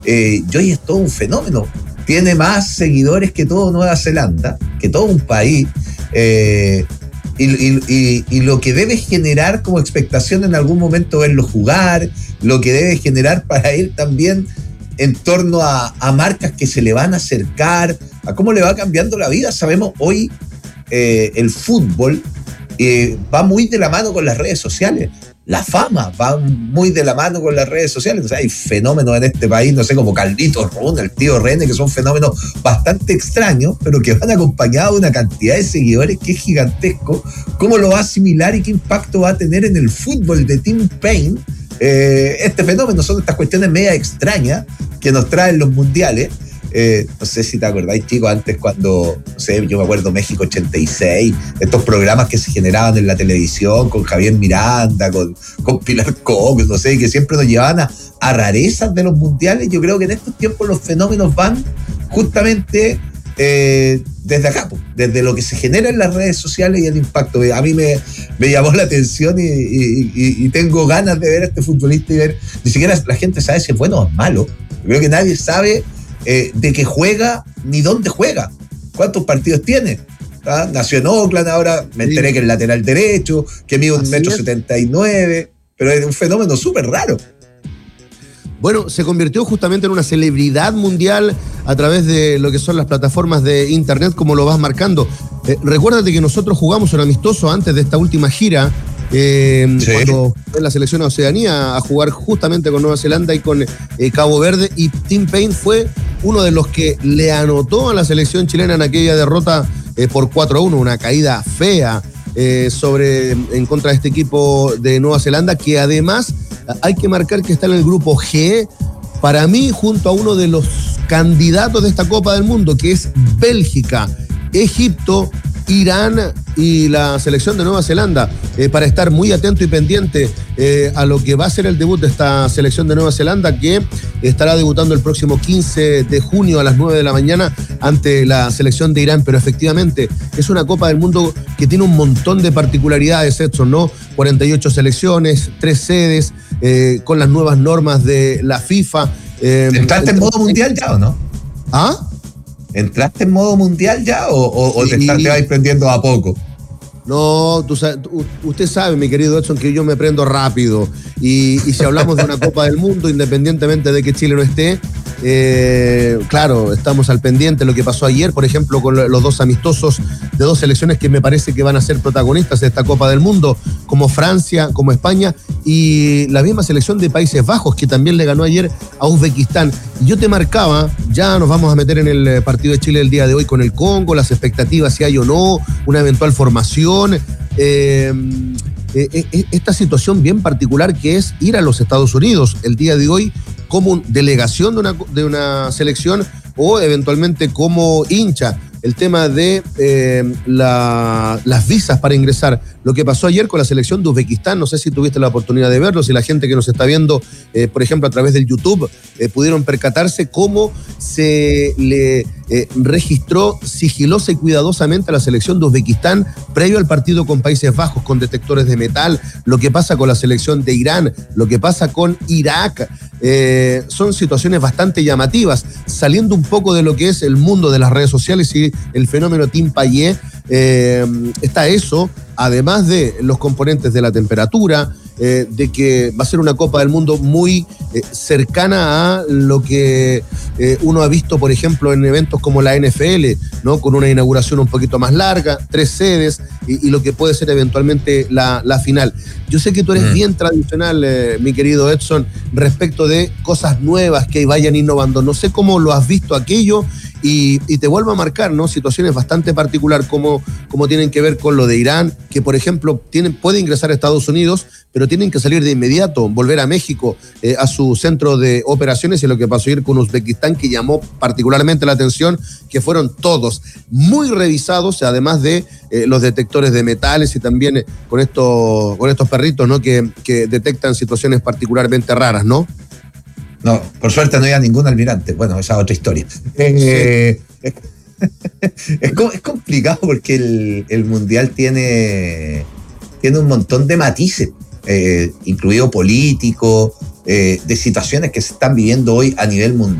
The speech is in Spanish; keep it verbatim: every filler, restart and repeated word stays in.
eh, y hoy es todo un fenómeno. Tiene más seguidores que todo Nueva Zelanda, que todo un país. Eh, y, y, y, y lo que debe generar como expectación en algún momento verlo jugar, lo que debe generar para él también en torno a, a marcas que se le van a acercar, a cómo le va cambiando la vida. Sabemos hoy eh, el fútbol eh, va muy de la mano con las redes sociales. La fama va muy de la mano con las redes sociales. O sea, hay fenómenos en este país, no sé, como Carlitos Runa, el tío René, que son fenómenos bastante extraños, pero que van acompañados de una cantidad de seguidores que es gigantesco. ¿Cómo lo va a asimilar y qué impacto va a tener en el fútbol de Tim Payne? Eh, este fenómeno son estas cuestiones media extrañas que nos traen los mundiales. Eh, no sé si te acordáis, chicos, antes cuando, no sé, yo me acuerdo México ochenta y seis, estos programas que se generaban en la televisión con Javier Miranda, con, con Pilar Cox, no sé, que siempre nos llevaban a, a rarezas de los mundiales. Yo creo que en estos tiempos los fenómenos van justamente eh, desde acá, pues, desde lo que se genera en las redes sociales y el impacto. A mí me, me llamó la atención y, y, y, y tengo ganas de ver a este futbolista y ver, ni siquiera la gente sabe si es bueno o es malo. Yo creo que nadie sabe Eh, de qué juega ni dónde juega, cuántos partidos tiene. ¿Ah? Nació en Oakland, ahora me enteré sí. que es lateral derecho, que mide un metro setenta y nueve, pero es un fenómeno súper raro. Bueno, se convirtió justamente en una celebridad mundial a través de lo que son las plataformas de internet, como lo vas marcando. Eh, recuérdate que nosotros jugamos un amistoso antes de esta última gira, eh, sí. cuando fue en la selección de Oceanía a jugar justamente con Nueva Zelanda y con eh, Cabo Verde, y Tim Payne fue uno de los que le anotó a la selección chilena en aquella derrota eh, por cuatro a uno, una caída fea eh, sobre, en contra de este equipo de Nueva Zelanda, que además hay que marcar que está en el grupo G, para mí, junto a uno de los candidatos de esta Copa del Mundo, que es Bélgica, Egipto, Irán y la selección de Nueva Zelanda, eh, para estar muy atento y pendiente eh, a lo que va a ser el debut de esta selección de Nueva Zelanda, que estará debutando el próximo quince de junio a las nueve de la mañana ante la selección de Irán. Pero efectivamente es una Copa del Mundo que tiene un montón de particularidades, Edson, ¿no? cuarenta y ocho selecciones, tres sedes, eh, con las nuevas normas de la FIFA. Eh, ¿Entraste en modo mundial ya o no? ¿Ah? ¿Entraste en modo mundial ya o, o, o te, y, estás, te vas prendiendo a poco? No, tú, tú, usted sabe, mi querido Edson, que yo me prendo rápido. Y, y si hablamos de una Copa del Mundo, independientemente de que Chile no esté, eh, claro, estamos al pendiente. Lo que pasó ayer, por ejemplo, con los dos amistosos de dos selecciones que me parece que van a ser protagonistas de esta Copa del Mundo, como Francia, como España, y la misma selección de Países Bajos, que también le ganó ayer a Uzbekistán. Y yo te marcaba, ya nos vamos a meter en el partido de Chile el día de hoy con el Congo, las expectativas si hay o no, una eventual formación. Eh, eh, eh, esta situación bien particular que es ir a los Estados Unidos el día de hoy como delegación de una, de una selección o eventualmente como hincha. El tema de eh, la, las visas para ingresar. Lo que pasó ayer con la selección de Uzbekistán, no sé si tuviste la oportunidad de verlo, si la gente que nos está viendo, eh, por ejemplo, a través del YouTube, eh, pudieron percatarse cómo se le eh, registró sigilosa y cuidadosamente a la selección de Uzbekistán previo al partido con Países Bajos, con detectores de metal, lo que pasa con la selección de Irán, lo que pasa con Irak. Eh, son situaciones bastante llamativas, saliendo un poco de lo que es el mundo de las redes sociales y el fenómeno Tim Payet. Eh, está eso, además de los componentes de la temperatura, eh, de que va a ser una Copa del Mundo muy eh, cercana a lo que eh, uno ha visto, por ejemplo, en eventos como la N F L, ¿no? Con una inauguración un poquito más larga, tres sedes y, y lo que puede ser eventualmente la, la final. Yo sé que tú eres mm. bien tradicional, eh, mi querido Edson, respecto de cosas nuevas que vayan innovando. No sé cómo lo has visto aquello. Y, y te vuelvo a marcar, ¿no? Situaciones bastante particulares como, como tienen que ver con lo de Irán, que por ejemplo tienen, puede ingresar a Estados Unidos, pero tienen que salir de inmediato, volver a México, eh, a su centro de operaciones, y lo que pasó ayer con Uzbekistán, que llamó particularmente la atención, que fueron todos muy revisados, además de eh, los detectores de metales y también eh, con, estos, con estos perritos, ¿no? Que, que detectan situaciones particularmente raras, ¿no? No, por suerte no había ningún almirante. Bueno, esa es otra historia. Eh, sí. es, es complicado porque el, el Mundial tiene, tiene un montón de matices, eh, incluido político, eh, de situaciones que se están viviendo hoy a nivel mundial.